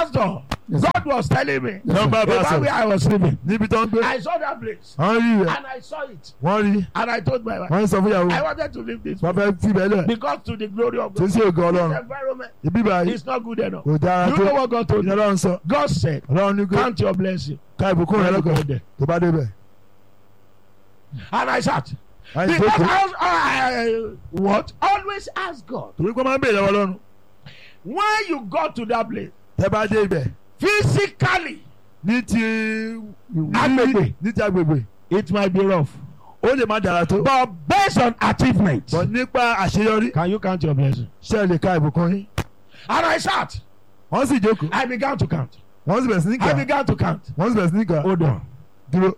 Pastor, God was telling me Number about where I was living. níbi tó ń gbé. I saw that place wọ́n rí rẹ̀. and I saw it wọ́n rí. and I told my wife wọ́n sọ fún ìyàwó. I wanted to leave this wọ́n fẹ́ fi bẹ́ẹ̀ lẹ̀. because to the glory of tí God. sí ògo This Ọlọ́run. environment ibi báyìí is not good enough. kò dára You tó. know what God told ìyẹn me? Ọlọ́run sọ. God said, Ọlọ́run ní kó count your blessing. ka ìbùkún rẹ When you go lọ́kàn there. tó bá débẹ̀. And I sat. Àyè Because jókòó. what? Always ask God. torí pé máa ń bèèrè lọ́wọ́ Ọlọ́run. When you got to that place, tẹ́ bá dé ibẹ̀. physically, ní ti Agbègbè. ní ti agbègbè. it might be rough. ó lè má dára tó. But based on achievement, bọ̀ nípa àṣeyọrí. can you count your blessing? ṣé ẹ lè ka ìbùkún yín. And I sat. wọ́n sì jókòó. I began to count. wọ́n sì bẹ̀rẹ̀ sí ní I kà. began to count. wọ́n sì bẹ̀rẹ̀ sí ní kà. Hold on. dúró.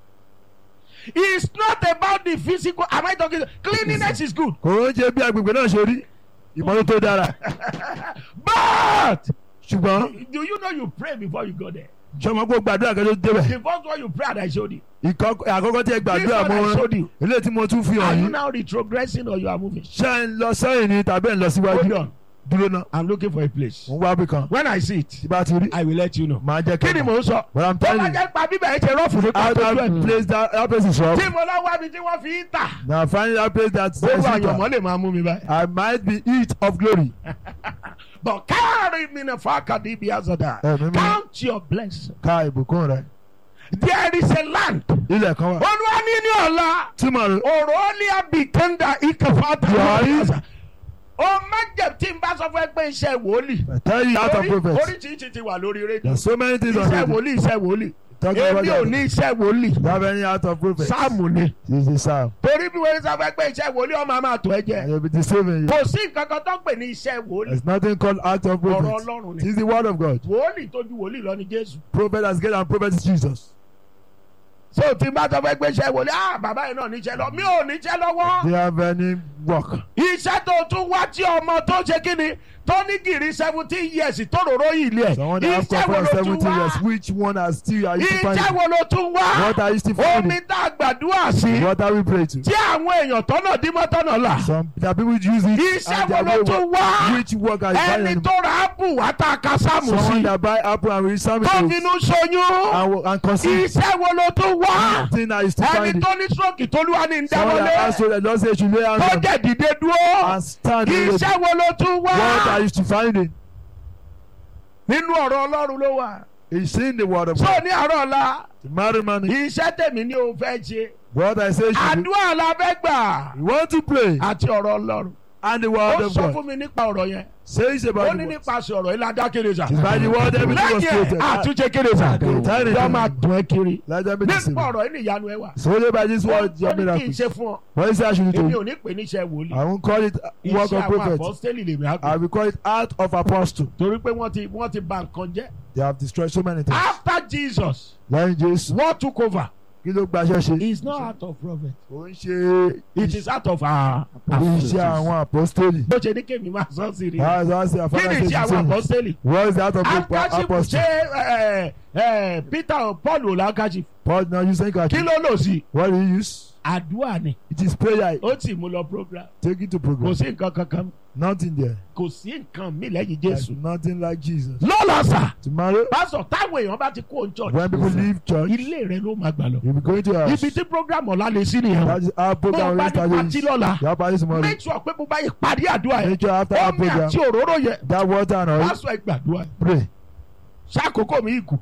It's not about the physical. Am I talking? Cleanliness is good. kò ń ṣe bí agbègbè náà ṣe rí. ìmọ́tótó dára. But ṣùgbọ́n do you know you pray before you go there? ṣọmọ kó gbàdúrà kẹ́tọ́ débẹ̀. The first one you pray and I showed you. àkọ́kọ́ tí ẹ This gbàdúrà one I mọ́ showed you. ilé tí mo tún fi Are hàn you yín. now retrogressing or you are moving? ṣé ń lọ sẹ́yìn ni tàbí ń lọ síwájú. Hold on. dúró náà. I'm looking for a place. mo ń wá bí kan. When I see it, tí bá ti rí. I will let you know. máa jẹ́ Kí ni kẹ́kọ̀ọ́. mò ń sọ? but I'm Tó bá telling you. jẹ́ pa bíbẹ̀ ẹ̀ ṣe rọ́ọ̀fù ní how pàtó that ẹ̀. place that place is rough. Tí mo lọ wá mi tí wọ́n fi ń tà. na find that place that Gbogbo says àyànmọ́ lè máa mú mi báyìí. I might be heat of glory. But carry me na fakadi bi azada. Mímọ́. Count your blessing. ka ìbùkún rẹ. There is a land. ilẹ̀ kan wà. Olúwa ní ní ọ̀la. túmọ̀ rẹ. Òròlíà bìtẹ́ndà ìkẹfàtà. Yọ̀ọ́rí. O má jẹ̀ tí n bá sọ fún ẹ pé iṣẹ́ wòlíì. I tell you out of prophets. Oríṣiríṣi ti wà lórí rédíò. there are so many things on Iṣẹ́ it. wòlíì iṣẹ́ wòlíì. Talking about Èmi ò that. ní iṣẹ́ wòlíì. you have any out of prophets. Sáàmù ni. this is Psalm. Torí bí wọ́n sọ fún ẹ pé iṣẹ́ wòlíì ọmọ máa tó ẹ and jẹ. he will be deceiving you. Kò sí nǹkan kan tó ń pè ní iṣẹ́ wòlíì. there is nothing called out of Ọ̀rọ̀ prophets. Ọlọ́run it ni. is the word of God. Wòlíì tó ju wòlíì lọ ni Jésù. prophet has get and prophet is Jesus. So tí n bá sọ fún ẹ pé iṣẹ́ wòlíì, bàbá yẹn náà níṣẹ́ lọ. Mi ò níṣẹ́ lọ́wọ́. do you have any work. Iṣẹ́ tó tún wá tí ọmọ tó ṣe kí ni tó ní gìrì 17 years tó roró yìí lẹ̀. someone that have Iṣẹ́ come wo for ló tún 17 years wá? which one has still are you still Iṣẹ́ finding. wo ló tún wá? what are you still finding. Omi tá a gbàdúrà sí. what are we praying to. Tí àwọn èèyàn tọ́nà dímọ́ tọ́nà là. some that people use it. Iṣẹ́ and wo their ló tún way wá? which work are you Ẹni finding. tó ra ápù wá tá a ka sáàmù someone sí. that buy apple and read some Tó and finú ṣoyún. conceive. Iṣẹ́ wo ló tún wá? thing that you still Ẹni finding. tó ní stroke tó lúwa ní someone that ìdáwọlé. ask you that Lord say you should lay hands Tó on jẹ́ dìde dúró. and stand in it. Iṣẹ́ wo ló tún what are wá? you still finding. Nínú ọ̀rọ̀ Ọlọ́run ló wà. he's seen the word of So God. ní àárọ̀ ọ̀la. the married man. Iṣẹ́ tèmi ni o fẹ́ ṣe. what I say you should do. Àdúrà la fẹ́ gbà. you want to pray. Àti ọ̀rọ̀ Ọlọ́run. and the Ó word of sọ God. fún mi nípa ọ̀rọ̀ yẹn. says Ó about ní the word. nípasẹ̀ ọ̀rọ̀ yìí la dá kéde sà. it's by the word everything was Lẹ́yìn created. àtúnṣe kéde sà. Tell it. Yọ máa dùn ẹ́ kiri. let them be deceived. Nípa ọ̀rọ̀ yìí ni ìyanu ẹ wà. so only by this word Ó your ní kí n miracle. ṣe fún ọ. what is it I should do Èmi to ò ní pè ní iṣẹ́ wòlíì. I won't call it work Iṣẹ́ of àwọn prophet. apọ́sítélì lèmi á I pè. will call it art of apostle. Torí pé wọ́n ti bà nǹkan jẹ́. they have destroyed so many things. After Jesus, lẹ́yìn Jésù what took over? kí ló gbaṣẹ́ ṣe. It's not out of prophet. ó ń ṣe It is out of our iṣẹ́ àwọn apostoli. bó ṣe ní kémi máa sọ sí rí. that's why I say Kí Father ni says iṣẹ́ àwọn the same. apọ́sítélì? what is the art of Handkerchief apostle. ṣé Peter Paul ò lákàṣì. Paul now you saying Kí ló lò sí? what do you use. Àdúrà ni. it is prayer. Ó sì mú lọ program. take it to Kò program. sí nǹkan kankan. nothing there. Kò sí nǹkan mi lẹ́yìn there's Jésù. nothing like Jesus. Lọ́la sà. tomorrow Pásọ̀ táwọn èèyàn bá ti kó o church. when people leave church Ilé rẹ ló máa gbà lọ. you be going to your house. Ibi tí program ọ̀la lè sí nìyẹn. that is our Bó o program bá wey ní start pàtí lọ́la. you have party tomorrow. Make sure pé mo bá yẹ parí àdúrà yẹn. make sure after our Omi program àti òróró yẹn. that water and oil Pásọ̀ ẹ gbàdúrà yẹn. pray. Ṣàkókò mi kù.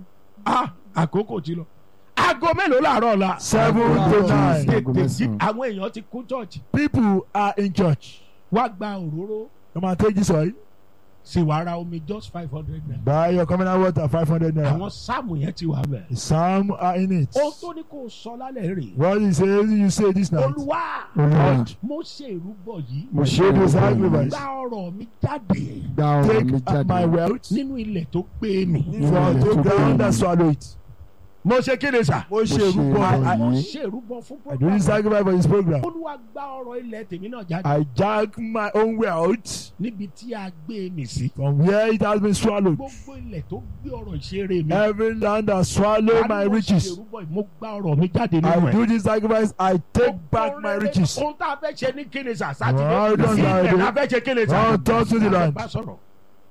Àkókò ti lọ. Aago mélòó láàárọ̀ ọ̀la? 7 to 9. Tètè jí àwọn èèyàn ti kún church. people are in church. Wá gba òróró. come and take this oil. Sì wá ra omi just 500 naira. buy your covenant water 500 naira. Àwọn sáàmù yẹn ti wà bẹ̀. some are in it. Ohun tó ní kó o sọ lálẹ́ rè. what you say this night. Olúwa Lord, mo ṣe ìrúbọ yìí. mo ṣe those é sacrifice. Gba ọrọ̀ mi jáde gba ọ̀rọ̀ mi take my jáde wealth nínú ilẹ̀ tó gbé mi. from the ground and swallow it. Mo ṣe kéde sà. mo ṣe rúbọ Mo I ṣe ìrúbọ fún do this program. sacrifice for this program. Olúwa gba ọrọ̀ ilẹ̀ tèmi náà jáde. I jack my own wealth Níbi tí a gbé mi sí. from where it has been swallowed. Gbogbo ilẹ̀ tó gbé ọrọ̀ ìṣeré mi. every land that swallow my riches. Mo gba ọrọ̀ mi jáde nínú I ẹ̀. do this sacrifice I take back my riches. Ohun tá a fẹ́ ṣe ní kéde sà Well sátidé. done, Sí ilẹ̀ Lord. la fẹ́ ṣe kéde sà. Well, talk to the land. Bá sọ̀rọ̀.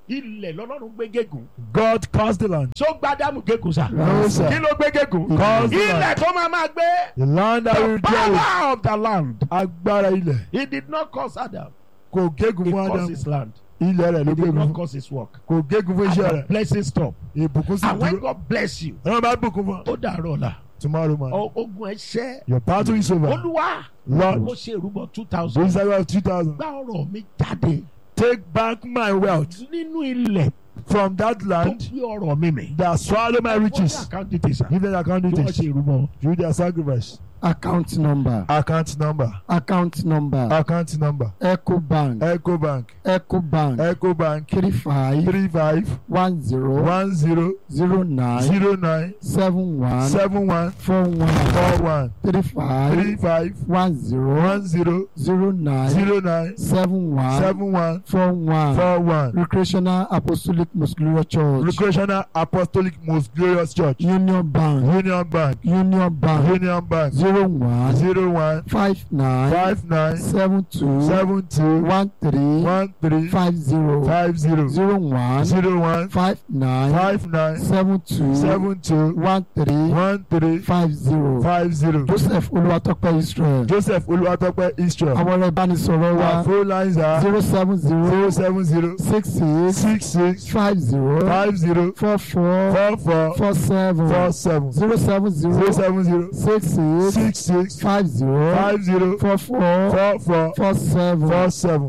ilẹ̀ lọ́lọ́run gbé gégùn. God caused the land. ṣó gba Ádámù gégùn sà. No, sir. kí ló gbé gégùn. Caused the ilẹ̀ land. tó máa gbé. The land that will the dwell. power of the land. Agbára ilẹ̀. He did not curse Adam. Kò gégùn He fún cursed Ádámù. his land. Ilẹ̀ rẹ̀ He ló did gégùn not fún. curse his work. Kò gégùn fún And iṣẹ́ the rẹ̀. blessing stop. Ìbùkún sì And when dúró. God bless you, Ọlọ́run bá bùkún fún ọ. ó dàrọ̀ ọ̀la. Tomorrow man. Ogun ẹ ṣẹ́. Your battle is over. Olúwa. Lord. Mo ṣe ìrúbọ 2000. Those are about 2,000. Gba ọrọ̀ mi jáde. Take back my wealth Nínú ilẹ̀ from that tó land gbé ọrọ̀ mi mì. that swallow my riches. Account details. Give them account Tí wọ́n details. ṣe ìrúbọ. Do their sacrifice. Account number. Account number. Account number. Account number. Ecobank. Ecobank. Ecobank. Ecobank. 35 35 10 10 09 09 71 71 41 41 35 35 10 10 09 09 71 71 41. 41. Recreational Apostolic Most Glorious Church. Recreational Apostolic Most Glorious Church. Union Bank. Union Bank. Union Bank. Union Bank. 01 01 59 59 72 72 13 13 50 50 01 01 59 59 72 72 13 13 50. 50. Joseph Olúwatópẹ́ Israel. Joseph Olúwatópẹ́ Israel. Àwọn ọ̀rọ̀ ìbánisọ̀rọ̀ wa Our phone lines are 070 070 66 66 50 50 44 44 47 47 070 070 66 66 50 50 44 44 47 47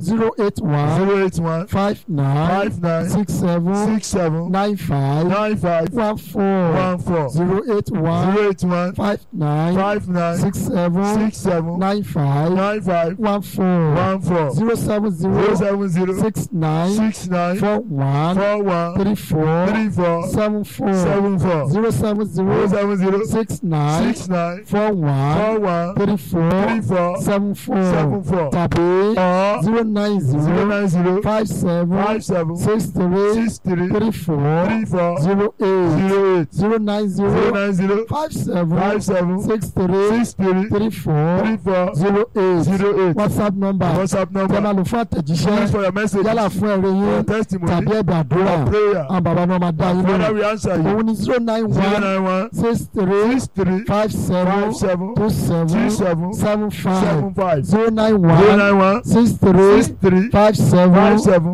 081 081 59 59 67 67 95 95 14 14 081 081 59 59 67 67 95 95 14 14 070 070 69 69 41 41 34 34 74 74 070 070 69 69 41 41 34 34 74 74 tàbí or 090 090 57 57 63 63 34 34 08 08 090 090 57 57 63 63 34 34 08 08 WhatsApp number WhatsApp tẹ́ máa number. lò fún Use àtẹ̀jíṣẹ́ for your message. yálà fún ẹ̀rọ For yín testimony. tàbí ẹ̀bẹ̀ àdúrà For prayer. àwọn bàbá náà máa dá yín Father, lóhùn we answer you. òun ni 091 091 63 63 57 57 27 27 75 75 091 091 63 63 57 57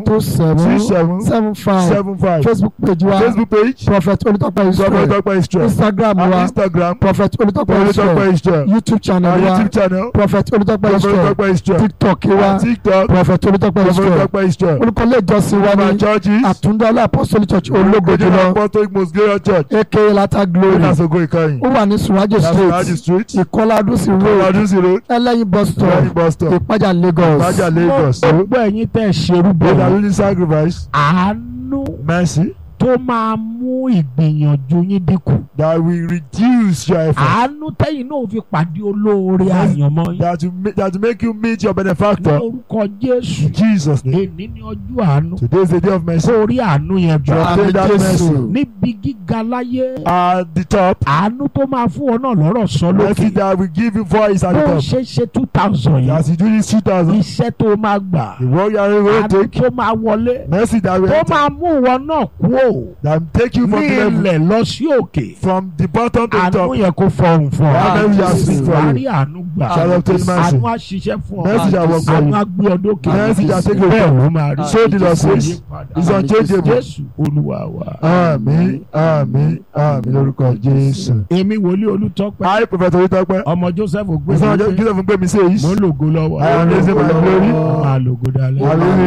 27 27 75 75. Facebook page wa Facebook page. Prophet Olútópẹ́ Prophet Israel Olútópẹ́ Israel. Instagram Our wa Instagram. Prophet Olútópẹ́ Israel Olútópẹ́ Israel. YouTube channel Our wa YouTube channel. Prophet Olútópẹ́ Prophet Israel Olútópẹ́ Israel. TikTok wa Our TikTok. Prophet Olútópẹ́ Prophet Israel Olútópẹ́ Israel. orúkọ ilé ìjọsìn wa Our ní churches. Àtúndọ́lá Apostolic Church ológo Ológo jùlọ Apostolic Most Glorious Church. aka Lata Glory That's Ogo Ìkànnì. ó wà ní Surajo That's Raji Street Street. Ìkọlà Adúsí Road Adusi Road. Ẹlẹ́yin bus stop Ẹlẹ́yin bus stop. Ìpájà Lagos. Ìpájà Lagos. Gbogbo ẹ̀yin tẹ́ ṣerú Those are bọ̀. really sacrifice. Àánú Mercy. tó máa mú ìgbìyànjú yín dínkù. That will reduce your effort. Àánú tẹ́yìn náà fi pàdé olóore àyànmọ́ yín. That will make you meet your benefactor. Ní orúkọ Jésù. In Jesus' name. Èní ní ọjọ́ àánú. Today is the day of mercy. Sórí àánú yẹn You gbà. obtain that mercy. Níbi gíga láyé. At the top. Àánú tó máa fún ọ náà lọ́rọ̀ sọ Mercy lókè. that will give you voice at Bó o the top. ṣe ṣe 2000 yìí. As you do this 2000. Iṣẹ́ tó máa gbà. The work you are going to Àánú take. tó máa wọlé. Mercy that will Tó enter. máa mú ìwọ náà kú o. That will take you from Ní the level. ilẹ̀ lọ sí òkè. From the bottom to the Àánú top. yẹ kó fọhùn fún ọ. Àánú yẹ speak for you. Wàá rí àánú gbà. Shall obtain mercy. Àánú á ṣiṣẹ́ fún ọ. Mercy shall work for Àánú you. á gbé ọdún òkè. Mercy shall take you Bẹ́ẹ̀ from. ló máa rí. So the Lord says. It's unchangeable. Jésù Olúwa wa. Àmín, àmín, àmín lórúkọ Jésù. Èmi wòlíì Olútópẹ́. I, Prophet Olútópẹ́. Ọmọ Joseph Ìsọ̀rọ̀ Ògbésẹ̀. Jésù fún pé mi says. Mo lògo lọ́wọ́. I am raising my glory. Máa lògo dalẹ́. Hallelujah.